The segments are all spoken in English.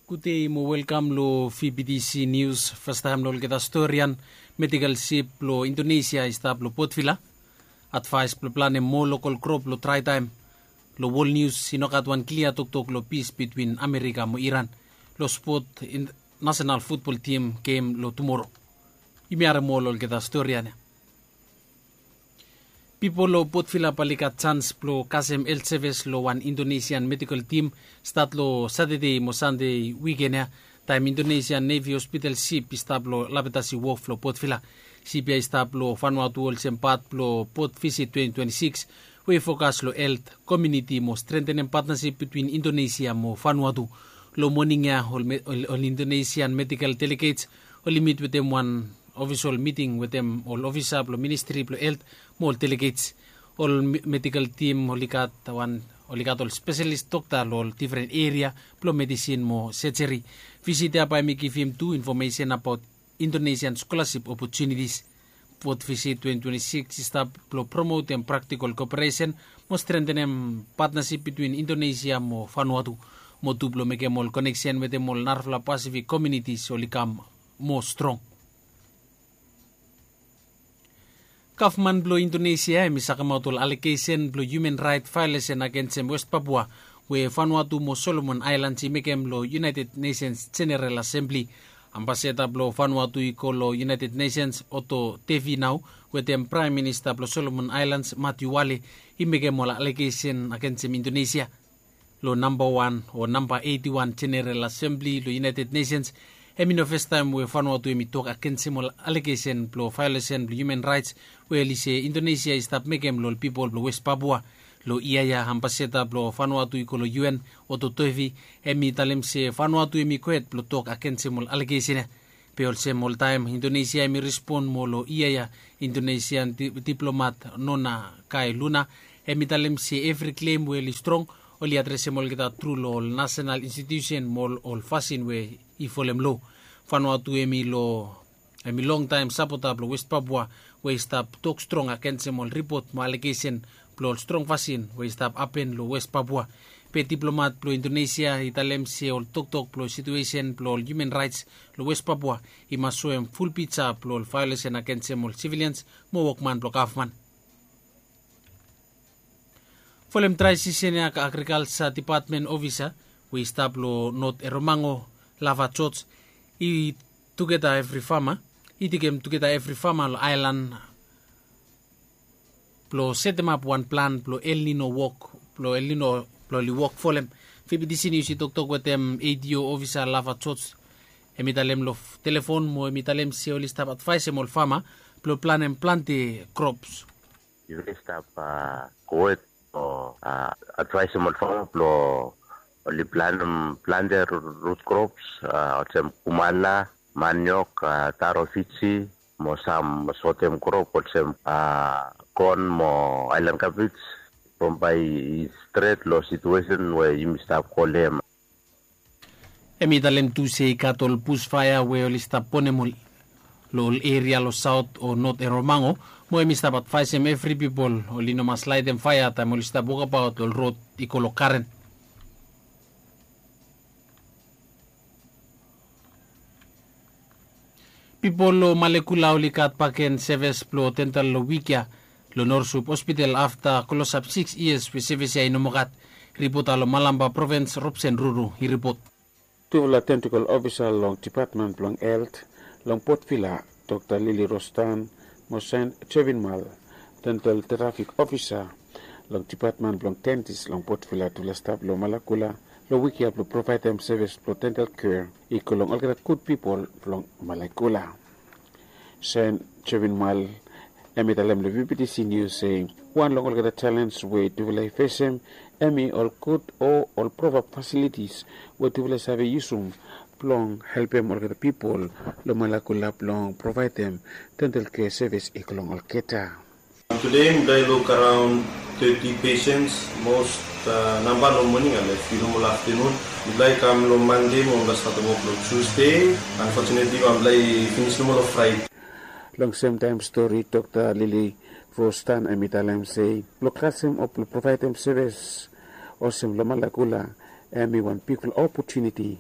Good day, mo welcome lo FBDC News. First time lo kita storyan medical ship lo Indonesia istab lo Potfila. Advice lo plane mo local crop lo try time. Lo world news sinokatwan clear tok lo peace between America mo Iran. Lo sport in national football team game lo tomorrow. Imiara mo lo kita storyan. People lo Potfila palikat chance plo Kasem Elseves lo one Indonesian medical team start lo Saturday mo Sunday weekend ya time Indonesian Navy Hospital ship istablo labetasi wolf lo Potfila CPI istablo Vanuatu ol sempat lo Pot Visit 2026 we focus lo health community mo strengthen partnership between Indonesia mo Vanuatu lo morning ya ol Indonesian medical delegates ol meet with them one official meeting with them all officer lo ministry lo health mo delegates all medical team holikat all specialist doctor lo different area lo medicine mo surgery visit apa mi give him two information about Indonesian scholarship opportunities. Pot Visit 2026 stop lo promote and practical cooperation mo strengthen partnership between Indonesia mo Vanuatu mo tublo make mol connection with them all Narfla Pacific communities olikam mo strong. Government blo Indonesia misakamatol allocation blo human right violation against West Papua we Vanuatu mo Solomon Islands imekem lo United Nations General Assembly ambassador blo Vanuatu iko lo United Nations Otto Tevi now with them Prime Minister blo Solomon Islands Matthew Wale imekem mo allocation against Indonesia lo number 1 or number 81 General Assembly lo United Nations Emino first time we Vanuatu emi talk against allegation blo violation blo human rights we lise Indonesia stop making lo people blo West Papua lo iaya ambassador blo Vanuatu iko lo UN Otto Tevi emi talem se Vanuatu emi kwet blo talk against allegation peol se mol time Indonesia emi respond mo lo iaya Indonesian diplomat Nona Kai Luna emi talem se every claim we strong oli address mol kita true lo national institution mol all fasin we ifolem lo Vanuatu emi long time supporter blo West Papua we stop talk strong against mol report mo allegation blo strong fasin we stop apen lo West Papua pe diplomat blo Indonesia italem se all talk blo situation blo human rights lo West Papua imasuen full pizza blo violation against mol civilians mo workman blo government. Folem try sisenya ka agriculture department officer we stop lo North Eromango Lava Church I together every farmer lo island plo set them up one plan plo El Nino walk plo El Nino plo li walk folem FBDC news tok with them ADO officer Lava Church emitalem lo telephone mo emitalem se oli stop advice mo farmer plo plan and plante crops you stop coet advice mo farmer plo oli plante root crops otem kumala maniok taro fitsi mo sam sotem crop otem corn mo island cabbage pompay straight lo situation where you stop kolem emitalem tu se katol bushfire we oli stop ponemol lo area lo south or north Eromango mo stop advice every people oli no mas light and fire time oli stop walk about lo road ikolo current. People lo malekula ulikat paken service plo tental lo wikia lo Norsup Hospital after close up 6 years with service ay nomokat report alo Malamba Province Robsen Ruru he report. Tuvula Tentacle Officer long Department long Health long Potfila Dr. Lily Rostan Mosen Chevinmal Dental Traffic Officer long Department long Dentist long Potfila tuvula staff lo malakula lo wiki up to provide them service for dental care ikolong all good people from Malakula. Sen Chevin Mal emitalem le VPTC news saying one long all challenge way to like face him all good or all proper facilities what to like have usum plong help them all the people lo Malakula plong provide them dental care service ikolong all keta. Today I look around 30 patients, most number of morning and a few more afternoon. Like I'm on Monday, on the Saturday, Tuesday. Unfortunately, I'm like finish no Friday. Long same time story, Dr. Lily Rostan emitalem say, lokasim or provide them service or some Malakula, one people opportunity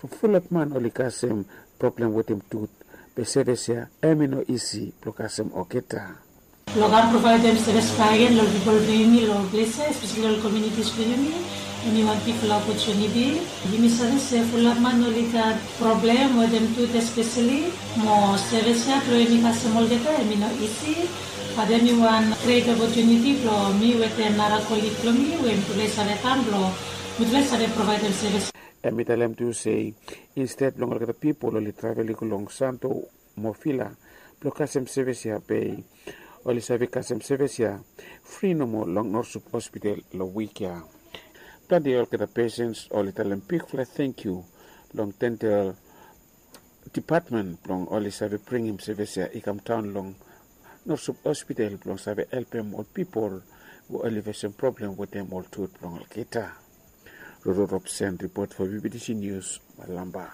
full up man oli kasem problem with him tooth besevesia emino isi blokasem oketa. Logan provide service pagen, log people bring log places, especially communities bring anyone people opportunity. Gimi service full up man oli ka problem with them tooth especially mo service ya pro emi kasem olgeta emino isi. Ada mi one create opportunity for me with nara colleague for me when place are come blow with place are provide service. Emi tell them to say instead long the people only travel along Santo Mofila blokasem service ya pay only save kasem service ya free no more long Norsup Hospital lo weekya. Plenty all the patients only tell them big flat thank you long dental department long only save bring him service ya ikam town long Norsup Hospital belong sabe help them all people who alleviate some problem with them all tooth belong all kita. Roro Robson report for BBC News, Malamba.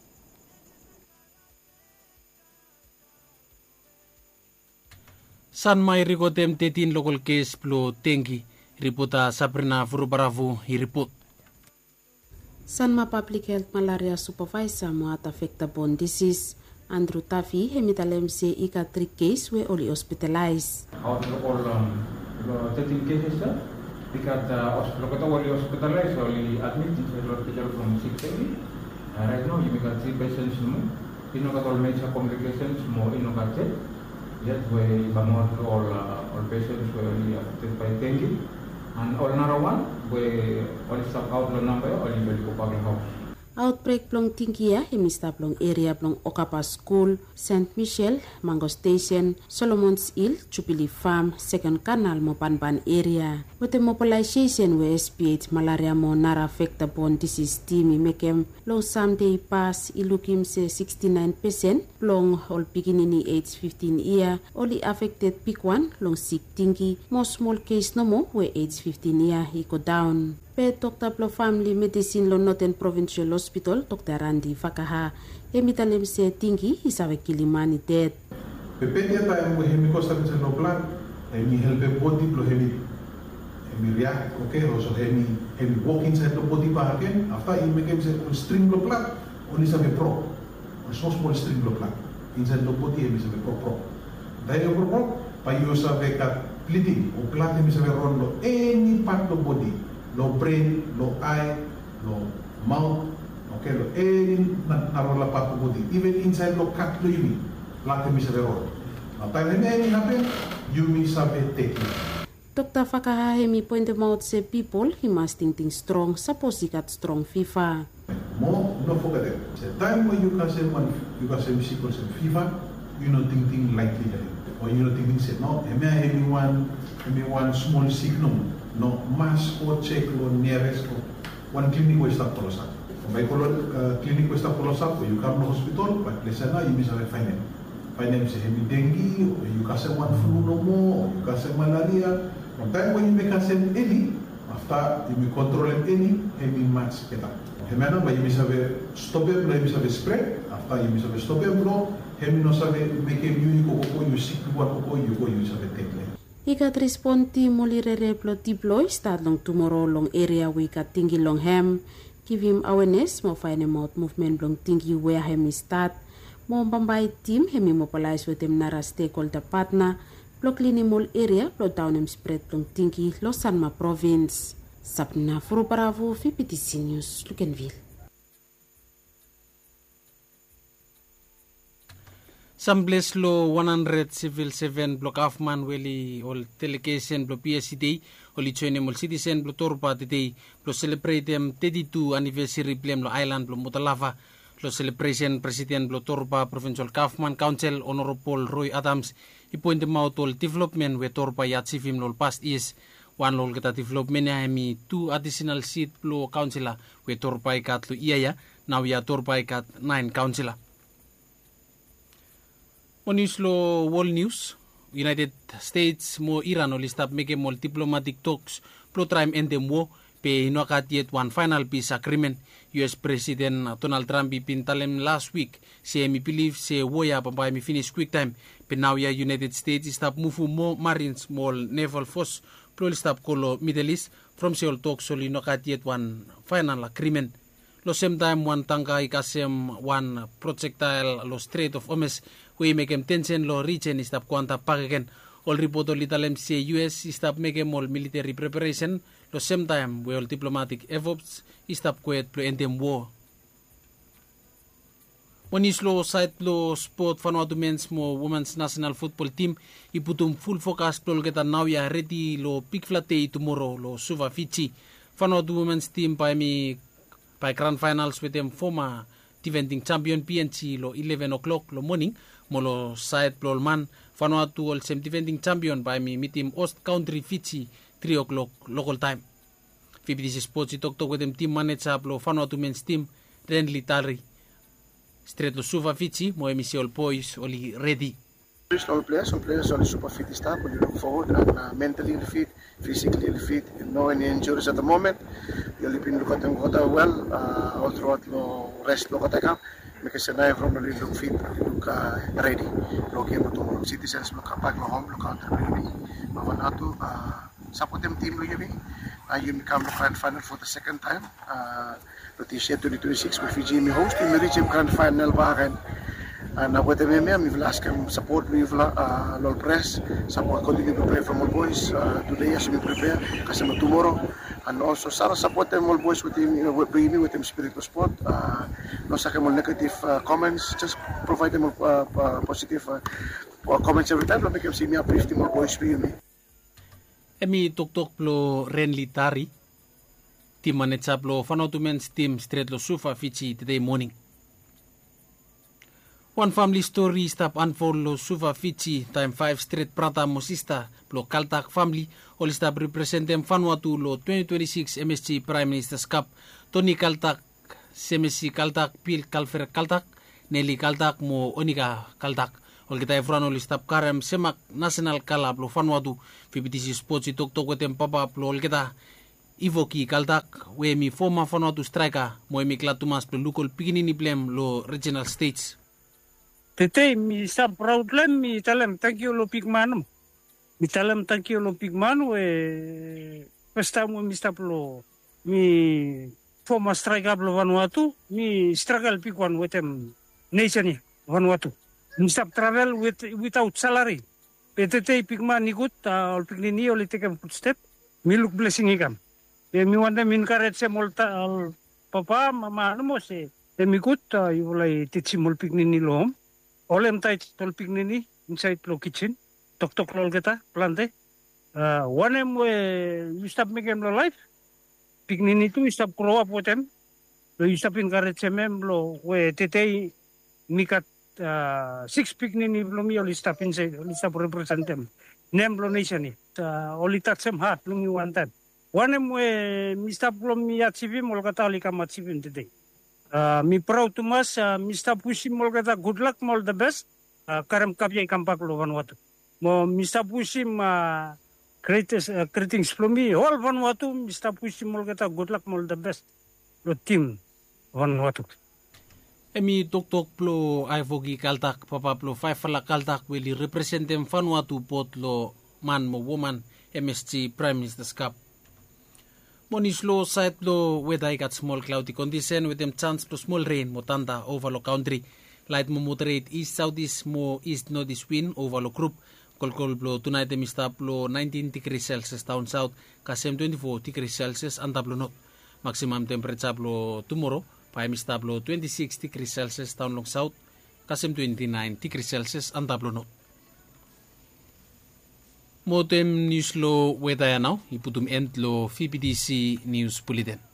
San mai rigotem 13 local case plo tengi reporta Sabrina Furubaravu hi report. Sanma Public Health Malaria Supervisor Moat Affectable Disease Andrew Tafi hemitalem se ika 3 case we only hospitalized. Out of all 13 cases, because hospital only hospitalized, only admitted in the hospital from 6 days. Right now, you got 3 patients more. You know got all major complications more in the yet we all patients were only affected by dengue. And all another one, we only stop out the number, only medical public house. Outbreak plong Tinkia, hemista plong area plong Okapa School, St. Michel, Mango Station, Solomon's Hill, Jubilee Farm, Second Canal, Mopanban area. With the mobilization we expiate malaria mo nara affectable disease team mekem long someday pass ilukim se 69% long all beginning age 15 year only affected big one long sick Tinki more small case no more we age 15 year he go down. Pe Dr. Plo Family Medicine lo Northern Provincial Hospital, Dr. Randy Fakaha, hemitalem se Tingi, isawe Kilimani dead. Pepetia tayo mo hemi ko sa no plan, hemi help body plo hemi react, okay, also hemi walk inside the body pa again, after he make him say string lo plan, only sabi pro, a small string lo plan, inside the body hemi sabi pro. Dahil pro, pa yo sabi ka pleading, o plan hemi sabi ron lo any part of body. No brain, no eye, no mouth, okay, no any narola part of body. Even inside no cut lo yumi, lahat mi sabi ron. Now, time na any happen, you mi sabi take it. Dr. Fakaha hemi point out say people he must think strong, suppose he got strong FIFA. More, no forget it. The time when you can say sick or say FIFA, you know think likely or you know think say no, hemi one small sick no mass or check or nearest or one clinic was start polosa. By clinic was start polosa, you come to hospital, but listen now you miss a find them say hemi dengue, or you can say one flu no more, or you can say malaria. From time when you make a send any, after you may control any, hemi match better. Hemi but you miss a stop them, you miss a spread. After you miss a stop them, hemi no sabe make him you sick one you go use a take. Ikat respondi molirere plot deploy start long tomorrow long area we kat tinggi long hem give him awareness mo find him out movement long tinggi where him start mo bambay team hemi mobilize with him nara stakeholder partner block linimol area plot down him spread long tinggi lo Sanma province. Sapna Furubaravu PPTC News Lukenville. Sambles lo 100 civil 7 block afman weli ol delegation blo PSCD oli join mol citizen blo torpa today blo celebrate 32 anniversary blem lo island blo Mutalava lo celebration president blo torpa provincial government council honorable Roy Adams ipointe mautol development we torpa yatsifim lo past years one lol kita development ya hemi 2 additional seat blo councilor we torpa ikat lo iya now ya torpa ikat 9 councilor. On news lo world news, United States mo Iran oli stop make more diplomatic talks pro try end them war pe hinokat yet one final peace agreement. US President Donald Trump pintalem last week say me believe say war ya pambay me finish quick time pe now ya United States stop move more marines more naval force pro stop kolo Middle East from Seoul talks oli hinokat yet one final agreement. Lo same time wan tangka ikasem wan projectile lo Strait of Hormuz we mekem tension lo region istap kuanta pageken all report ol italem se US istap mekem ol military preparation lo same time we all diplomatic efforts istap kuet pro endem war. Monis lo site lo sport Vanuatu men's mo women's national football team iputum full focus pro kita now ya ready lo big flat day tomorrow lo Suva Fiji. Vanuatu women's team by grand finals with them former defending champion PNC lo 11 o'clock lo morning mo lo side pro man Vanuatu ol sem defending champion by me meet him Host Country Fiji 3 o'clock local time. FBTC Sports itok with them team manager lo Vanuatu men's team Renly Tari. Strait lo Suva Fiji mo emisi all boys oli ready. All players only super fit staff. We look forward and mentally fit, physically fit, no any injuries at the moment. We only been looking at them well all throughout the rest of the camp. Make us a from really look fit, look ready. Look here tomorrow. Citizens look back home, look out the Vanuatu support them team lo yumi. You become the grand final for the second time. This year 2026 with Fiji me host in the region grand final bagan. And with the me will ask him support me lol press support continue to pray from all boys today as we prepare because tomorrow and also Sarah support them all boys with him with him spirit of sport no sa negative comments just provide them positive comments every time make them see me uplift all boys with me. Emi tok plo Renly Tari team manager plo Vanuatu men's team Strait lo Suva Fiji today morning. One family story stop unfold lo Suva Fiji time 5 Strait Prata Mosista plo Kaltak family all stop represent them Vanuatu lo 2026 MSG Prime Minister's Cup Tony Kaltak Semesi Kaltak Pil Kalfer Kaltak Nelly Kaltak mo Onika Kaltak all kita everyone all stop karem semak national kala plo Vanuatu FBTC Sports itok with them papa plo all kita Ivoki Kaltak we mi former Vanuatu striker mo mi klatumas plo local pikinini blem lo regional states. Tete mi sa proud lem mi talem thank you lo pigmanum. Mi talem thank you lo pigmanu first time mi stap lo mi former striker lo Vanuatu mi struggle pikwan with them nation Vanuatu. Mi stap travel without salary. Tete pigman ikut all pignini all take a footstep. Mi look blessing ikam. Mi want them encourage them all papa mama ano mo se. Mi ikut you like teach all pignini lo home. All em tight tol pignini inside lo kitchen tok lol kita plante one em we stop making lo life pignini tu stop grow up with them lo stop encourage them lo we tete mikat 6 pignini lo mi all stop inside all stop represent them name lo nation ni all touch them heart lo mi one time one em we mi stop lo mi achieve mol kata li kam achieve today. Mi proud to mas Mr. Pushim mol kata good luck mol the best karam kapya ikampak lo Vanuatu mo Mr. Pushim greetings from me all Vanuatu Mr. Pushim mol kata good luck mol the best lo team Vanuatu. Emi tok plo Ivoki Kaltak papa plo Faifala Kaltak will represent them Vanuatu pot lo man mo woman MSG Prime Minister's Cup. Monis lo side lo weather got small cloudy condition with them chance to small rain motanda over lo country. Light mo moderate east southeast mo east northeast wind over lo group. Kolkol blo tonight them stop lo 19 degrees Celsius down south kasem 24 degrees Celsius antablo north. Maximum temperature blo tomorrow by stop lo 26 degrees Celsius down long south kasem 29 degrees Celsius antablo north. Motem news lo weather now iputum end lo FBTC News Bulletin.